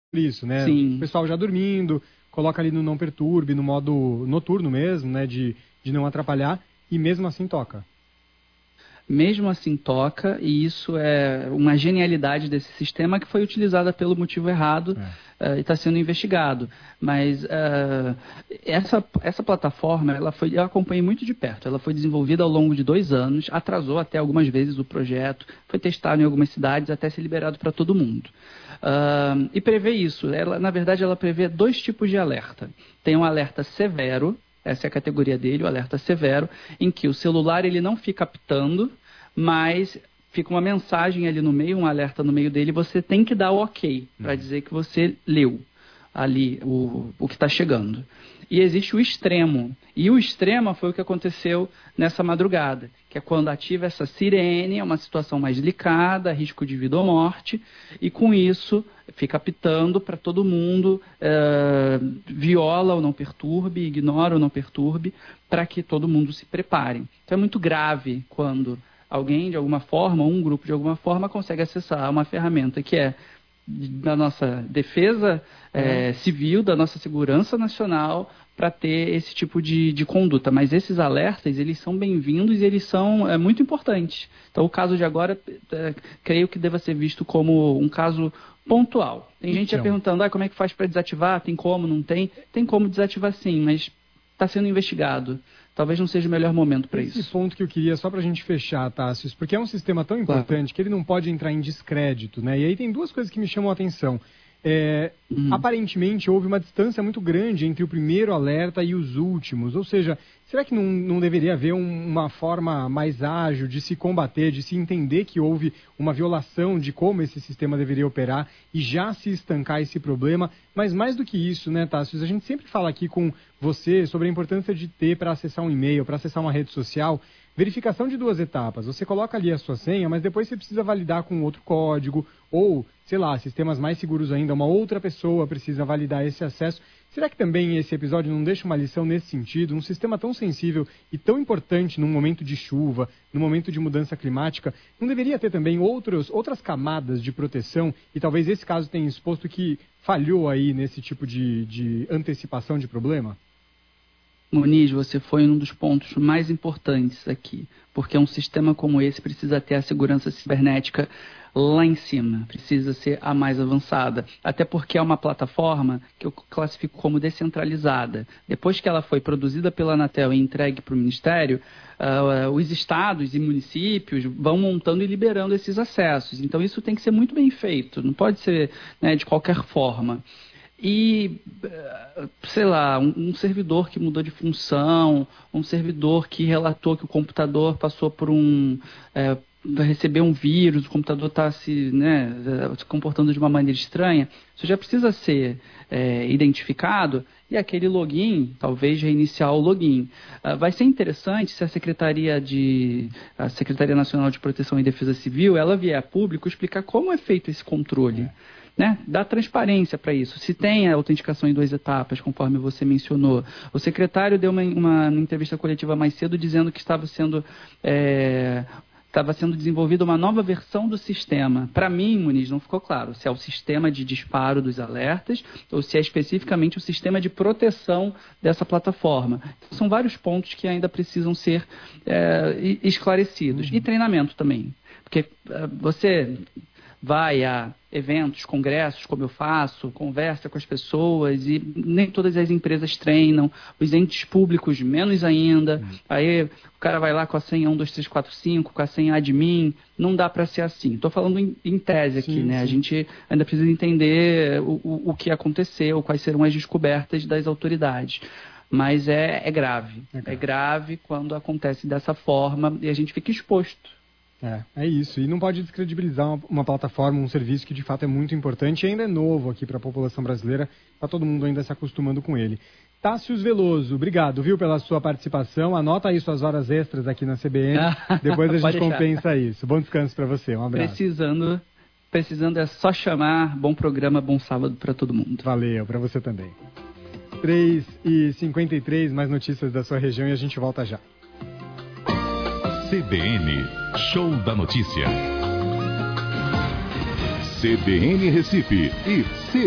isso, né? Sim. O pessoal já dormindo, coloca ali no não perturbe, no modo noturno mesmo, né? De não atrapalhar, e mesmo assim toca. Mesmo assim toca, e isso é uma genialidade desse sistema que foi utilizada pelo motivo errado e está sendo investigado. Mas essa plataforma, eu acompanhei muito de perto. Ela foi desenvolvida ao longo de 2 anos, atrasou até algumas vezes o projeto, foi testado em algumas cidades até ser liberado para todo mundo. E prevê isso. Na verdade, ela prevê 2 tipos de alerta. Tem um alerta severo. Essa é a categoria dele, o alerta severo, em que o celular ele não fica apitando, mas fica uma mensagem ali no meio, um alerta no meio dele, e você tem que dar o ok para dizer que você leu ali o que está chegando. E existe o extremo. E o extremo foi o que aconteceu nessa madrugada, que é quando ativa essa sirene, é uma situação mais delicada, risco de vida ou morte, e com isso fica apitando para todo mundo, viola ou não perturbe, ignora ou não perturbe, para que todo mundo se prepare. Então é muito grave quando alguém de alguma forma, ou um grupo de alguma forma, consegue acessar uma ferramenta que é da nossa defesa civil, da nossa segurança nacional, para ter esse tipo de conduta. Mas esses alertas, eles são bem-vindos e eles são muito importantes. Então, o caso de agora, creio que deva ser visto como um caso pontual. Tem gente já perguntando, como é que faz para desativar? Tem como? Não tem? Tem como desativar sim, mas está sendo investigado. Talvez não seja o melhor momento para isso. Esse ponto que eu queria, só para a gente fechar, Tássio, porque é um sistema tão importante que ele não pode entrar em descrédito, né? E aí tem 2 coisas que me chamam a atenção. Aparentemente houve uma distância muito grande entre o primeiro alerta e os últimos, ou seja, será que não deveria haver uma forma mais ágil de se combater, de se entender que houve uma violação de como esse sistema deveria operar e já se estancar esse problema? Mas mais do que isso, né, Tássio, a gente sempre fala aqui com você sobre a importância de ter para acessar um e-mail, para acessar uma rede social, verificação de 2 etapas. Você coloca ali a sua senha, mas depois você precisa validar com outro código, ou, sei lá, sistemas mais seguros ainda, uma outra pessoa precisa validar esse acesso. Será que também esse episódio não deixa uma lição nesse sentido? Um sistema tão sensível e tão importante num momento de chuva, num momento de mudança climática, não deveria ter também outras camadas de proteção? E talvez esse caso tenha exposto que falhou aí nesse tipo de antecipação de problema? Muniz, você foi um dos pontos mais importantes aqui, porque um sistema como esse precisa ter a segurança cibernética lá em cima, precisa ser a mais avançada, até porque é uma plataforma que eu classifico como descentralizada. Depois que ela foi produzida pela Anatel e entregue para o Ministério, os estados e municípios vão montando e liberando esses acessos. Então isso tem que ser muito bem feito, não pode ser, né, de qualquer forma. E, sei lá, um servidor que mudou de função, um servidor que relatou que o computador passou por receber um vírus, o computador está se comportando de uma maneira estranha, isso já precisa ser identificado e aquele login, talvez reiniciar o login. Vai ser interessante se a Secretaria Nacional de Proteção e Defesa Civil, ela vier a público explicar como é feito esse controle. Né? Dá transparência para isso. Se tem a autenticação em 2 etapas, conforme você mencionou. O secretário deu uma entrevista coletiva mais cedo dizendo que estava sendo desenvolvida uma nova versão do sistema. Para mim, Muniz, não ficou claro se é o sistema de disparo dos alertas ou se é especificamente o sistema de proteção dessa plataforma. Então, são vários pontos que ainda precisam ser esclarecidos. E treinamento também. Porque você vai a eventos, congressos, como eu faço, conversa com as pessoas e nem todas as empresas treinam, os entes públicos menos ainda. Aí o cara vai lá com a senha 12345, com a senha admin, não dá para ser assim. Estou falando em tese aqui, né? Sim. A gente ainda precisa entender o que aconteceu, quais serão as descobertas das autoridades. Mas é grave. É grave quando acontece dessa forma e a gente fica exposto. É isso. E não pode descredibilizar uma plataforma, um serviço que de fato é muito importante e ainda é novo aqui para a população brasileira. Está todo mundo ainda se acostumando com ele. Tássio Veloso, obrigado, viu, pela sua participação. Anota aí suas horas extras aqui na CBN. Depois a gente compensa isso. Bom descanso para você. Um abraço. Precisando é só chamar. Bom programa, bom sábado para todo mundo. Valeu, para você também. 3h53, mais notícias da sua região e a gente volta já. CBN, Show da Notícia. CBN Recife e